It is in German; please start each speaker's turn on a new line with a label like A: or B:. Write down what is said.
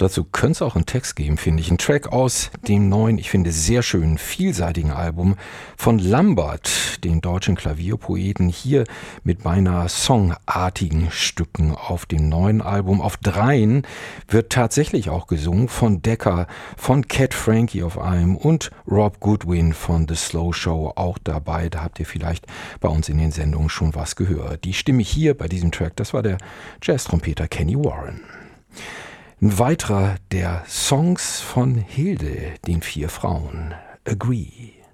A: Dazu könnte es auch einen Text geben, finde ich. Ein Track aus dem neuen, ich finde, sehr schönen, vielseitigen Album von Lambert, den deutschen Klavierpoeten, hier mit beinahe songartigen Stücken auf dem neuen Album. Auf 3 wird tatsächlich auch gesungen von Decca, von Cat Frankie auf einem und Rob Goodwin von The Slow Show auch dabei. Da habt ihr vielleicht bei uns in den Sendungen schon was gehört. Die Stimme hier bei diesem Track, das war der Jazz-Trompeter Kenny Warren. Ein weiterer der Songs von Hilde, den 4 Frauen, Agree.